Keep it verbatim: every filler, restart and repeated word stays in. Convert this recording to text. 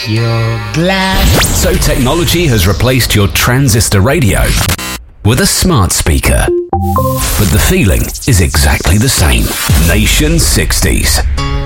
your glass. So technology has replaced your transistor radio with a smart speaker. But the feeling is exactly the same. Nation sixties.